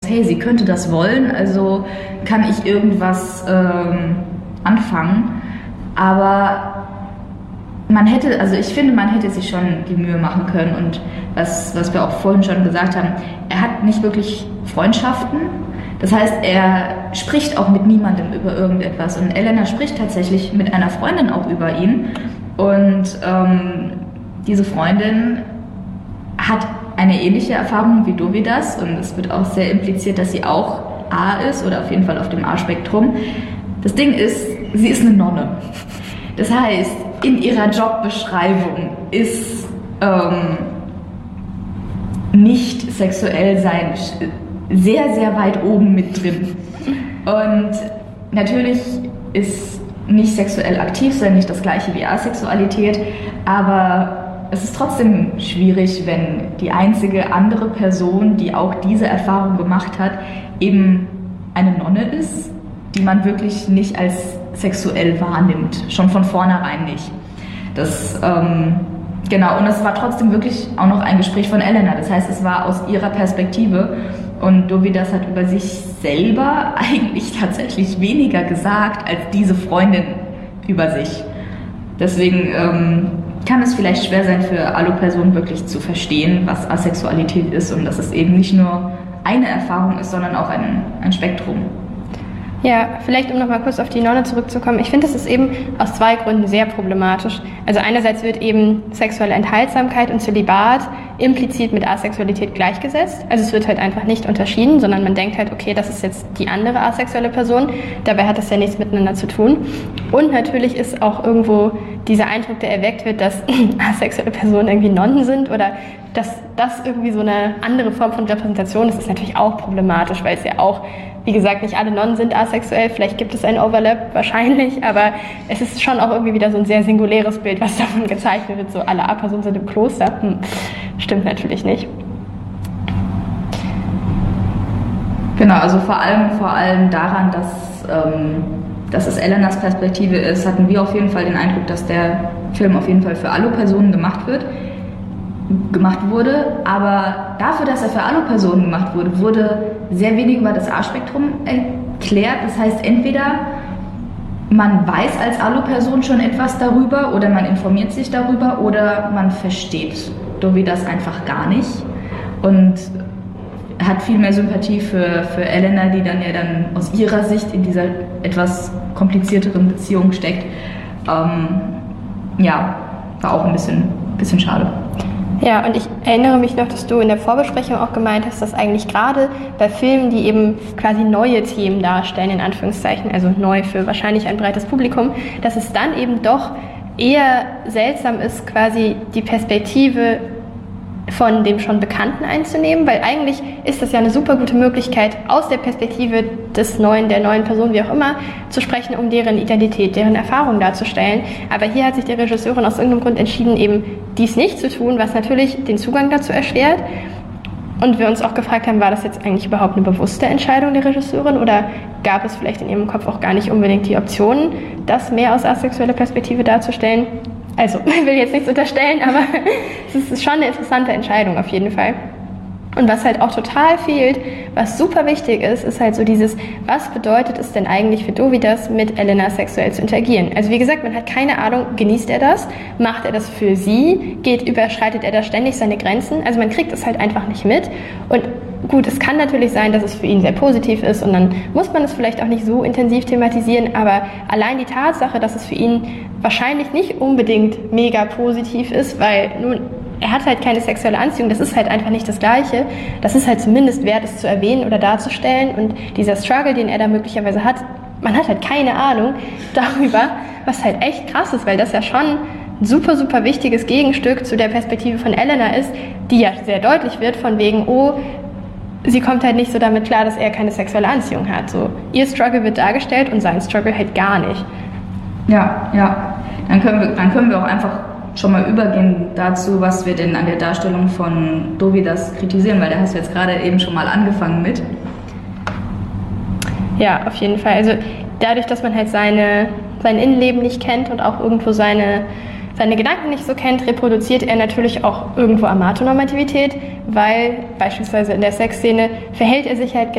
hey, sie könnte das wollen, also kann ich irgendwas anfangen. Aber ich finde, man hätte sich schon die Mühe machen können und was wir auch vorhin schon gesagt haben, er hat nicht wirklich Freundschaften. Das heißt, er spricht auch mit niemandem über irgendetwas und Elena spricht tatsächlich mit einer Freundin auch über ihn und diese Freundin hat eine ähnliche Erfahrung wie Dovidas und es wird auch sehr impliziert, dass sie auch A ist oder auf jeden Fall auf dem A-Spektrum. Das Ding ist, sie ist eine Nonne. Das heißt, in ihrer Jobbeschreibung ist nicht sexuell sein sehr, sehr weit oben mit drin. Und natürlich ist nicht sexuell aktiv sein nicht das gleiche wie Asexualität, aber es ist trotzdem schwierig, wenn die einzige andere Person, die auch diese Erfahrung gemacht hat, eben eine Nonne ist, die man wirklich nicht als sexuell wahrnimmt, schon von vornherein nicht. Genau, und es war trotzdem wirklich auch noch ein Gespräch von Elena, das heißt, es war aus ihrer Perspektive und Dovidas hat über sich selber eigentlich tatsächlich weniger gesagt als diese Freundin über sich. Deswegen kann es vielleicht schwer sein für Alu-Personen wirklich zu verstehen, was Asexualität ist und dass es eben nicht nur eine Erfahrung ist, sondern auch ein Spektrum. Ja, vielleicht um nochmal kurz auf die Nonne zurückzukommen. Ich finde, das ist eben aus zwei Gründen sehr problematisch. Also einerseits wird eben sexuelle Enthaltsamkeit und Zölibat implizit mit Asexualität gleichgesetzt. Also es wird halt einfach nicht unterschieden, sondern man denkt halt, okay, das ist jetzt die andere asexuelle Person. Dabei hat das ja nichts miteinander zu tun. Und natürlich ist auch irgendwo dieser Eindruck, der erweckt wird, dass asexuelle Personen irgendwie Nonnen sind oder dass das irgendwie so eine andere Form von Repräsentation ist, ist natürlich auch problematisch, weil es ja auch, wie gesagt, nicht alle Nonnen sind asexuell, vielleicht gibt es einen Overlap, wahrscheinlich, aber es ist schon auch irgendwie wieder so ein sehr singuläres Bild, was davon gezeichnet wird, so alle A-Personen sind im Kloster. Stimmt natürlich nicht. Genau, also vor allem daran, dass es Elenas Perspektive ist, hatten wir auf jeden Fall den Eindruck, dass der Film auf jeden Fall für Alu-Personen gemacht wurde, aber dafür, dass er für Alu-Personen gemacht wurde, wurde sehr wenig über das A-Spektrum erklärt. Das heißt, entweder man weiß als Alu-Person schon etwas darüber oder man informiert sich darüber oder man versteht Dovidas einfach gar nicht und hat viel mehr Sympathie für Elena, die dann aus ihrer Sicht in dieser etwas komplizierteren Beziehung steckt. Ja, war auch ein bisschen schade. Ja, und ich erinnere mich noch, dass du in der Vorbesprechung auch gemeint hast, dass eigentlich gerade bei Filmen, die eben quasi neue Themen darstellen, in Anführungszeichen, also neu für wahrscheinlich ein breites Publikum, dass es dann eben doch eher seltsam ist, quasi die Perspektive von dem schon Bekannten einzunehmen, weil eigentlich ist das ja eine super gute Möglichkeit, aus der Perspektive der neuen Person, wie auch immer, zu sprechen, um deren Identität, deren Erfahrung darzustellen. Aber hier hat sich die Regisseurin aus irgendeinem Grund entschieden, eben dies nicht zu tun, was natürlich den Zugang dazu erschwert. Und wir uns auch gefragt haben, war das jetzt eigentlich überhaupt eine bewusste Entscheidung der Regisseurin oder gab es vielleicht in ihrem Kopf auch gar nicht unbedingt die Option, das mehr aus asexueller Perspektive darzustellen? Also, ich will jetzt nichts unterstellen, aber es ist schon eine interessante Entscheidung auf jeden Fall. Und was halt auch total fehlt, was super wichtig ist, ist halt so dieses, was bedeutet es denn eigentlich für Dovidas, mit Elena sexuell zu interagieren? Also wie gesagt, man hat keine Ahnung, genießt er das? Macht er das für sie? Überschreitet er da ständig seine Grenzen? Also man kriegt es halt einfach nicht mit. Und gut, es kann natürlich sein, dass es für ihn sehr positiv ist und dann muss man es vielleicht auch nicht so intensiv thematisieren, aber allein die Tatsache, dass es für ihn wahrscheinlich nicht unbedingt mega positiv ist, weil nun, er hat halt keine sexuelle Anziehung, das ist halt einfach nicht das Gleiche. Das ist halt zumindest wert, es zu erwähnen oder darzustellen. Und dieser Struggle, den er da möglicherweise hat, man hat halt keine Ahnung darüber, was halt echt krass ist, weil das ja schon ein super, super wichtiges Gegenstück zu der Perspektive von Elena ist, die ja sehr deutlich wird von wegen, oh, sie kommt halt nicht so damit klar, dass er keine sexuelle Anziehung hat. So, ihr Struggle wird dargestellt und sein Struggle halt gar nicht. Ja. Dann können wir auch einfach schon mal übergehen dazu, was wir denn an der Darstellung von Dovidas kritisieren, weil da hast du jetzt gerade eben schon mal angefangen mit. Ja, auf jeden Fall. Also dadurch, dass man halt sein Innenleben nicht kennt und auch irgendwo seine Gedanken nicht so kennt, reproduziert er natürlich auch irgendwo Amatonormativität, weil beispielsweise in der Sexszene verhält er sich halt